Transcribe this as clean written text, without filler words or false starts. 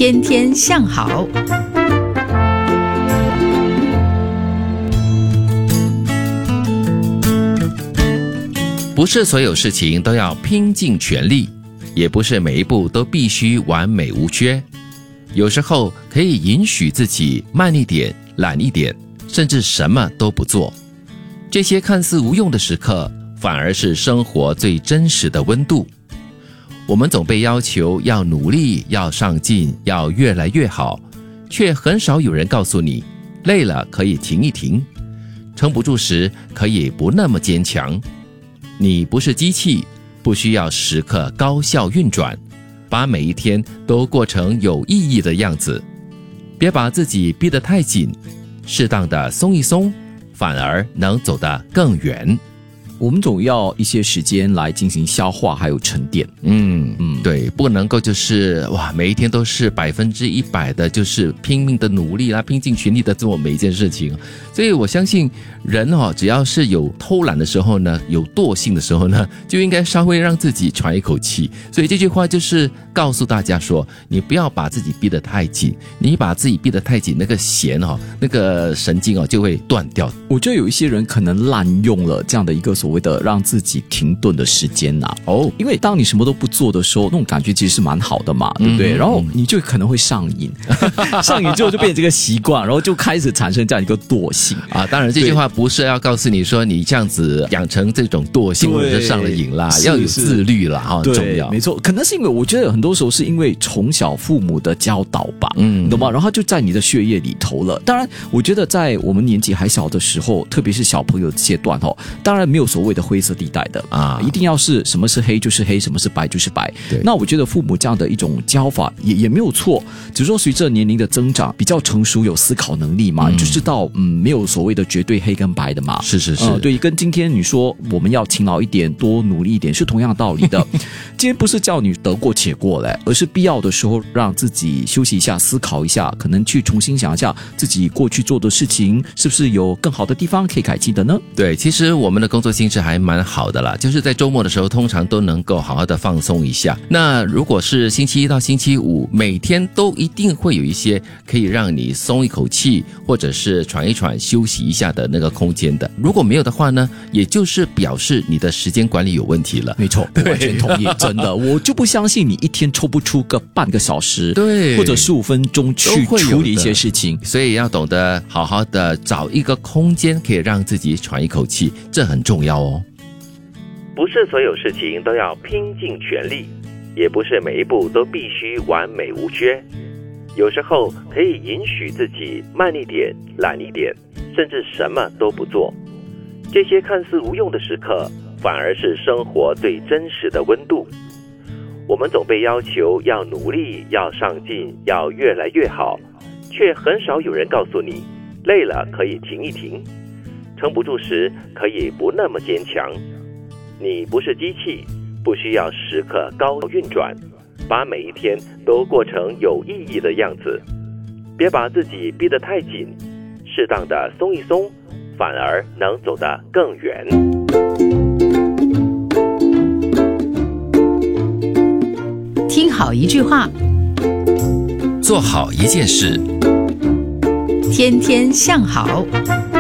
天天向好。 不是所有事情都要拼尽全力，也不是每一步都必须完美无缺。有时候可以允许自己慢一点、懒一点，甚至什么都不做。这些看似无用的时刻，反而是生活最真实的温度。我们总被要求要努力、要上进、要越来越好，却很少有人告诉你，累了可以停一停，撑不住时可以不那么坚强。你不是机器，不需要时刻高效运转，把每一天都过成有意义的样子。别把自己逼得太紧，适当的松一松，反而能走得更远。 我们总要一些时间来进行消化还有沉淀。 对，不能够就是每一天都是100%的就是拼命的努力啦，拼尽全力的做每一件事情。所以我相信人只要是有偷懒的时候呢，有惰性的时候呢，就应该稍微让自己喘一口气。所以这句话就是告诉大家说，你不要把自己逼得太紧，你把自己逼得太紧，那个弦那个神经就会断掉。 我觉得有一些人可能滥用了这样的一个所谓的让自己停顿的时间因为当你什么都不做的时候，那种感觉其实是蛮好的嘛，对不对？然后你就可能会上瘾上瘾之后就变成这个习惯，然后就开始产生这样一个惰性当然这句话不是要告诉你说你这样子养成这种惰性或者是上了瘾啦，要有自律啦，很重要。 没错，可能是因为我觉得很多时候是因为从小父母的教导吧，你懂吗？然后就在你的血液里头了。当然我觉得在我们年纪还小的时候，特别是小朋友阶段当然没有所谓的灰色地带的一定要是什么是黑就是黑，什么是白就是白。那我觉得父母这样的一种教法也没有错，只是说随着年龄的增长，比较成熟有思考能力嘛，就知道没有所谓的绝对黑跟白的嘛。 是对，跟今天你说我们要勤劳一点，多努力一点是同样道理的。今天不是叫你得过且过而是必要的时候让自己休息一下，思考一下，可能去重新想一下自己过去做的事情是不是有更好的地方可以改进的呢？ 对，其实我们的工作性质还蛮好的啦，就是在周末的时候通常都能够好好的放松一下。那如果是星期一到星期五，每天都一定会有一些可以让你松一口气，或者是喘一喘休息一下的那个空间的。如果没有的话呢，也就是表示你的时间管理有问题了。 没错，完全同意真的，我就不相信你一天抽不出个半个小时对， 或者15分钟去处理一些事情。 所以要懂得好好的找一个空间可以让自己喘一口气，这很重要哦。 不是所有事情都要拼尽全力，也不是每一步都必须完美无缺。有时候可以允许自己慢一点、懒一点，甚至什么都不做。这些看似无用的时刻，反而是生活最真实的温度。我们总被要求要努力、要上进、要越来越好，却很少有人告诉你，累了可以停一停，撑不住时可以不那么坚强。你不是机器，不需要时刻高运转，把每一天都过成有意义的样子。别把自己逼得太紧，适当的松一松，反而能走得更远。 听好一句话， 做好一件事， 天天向好。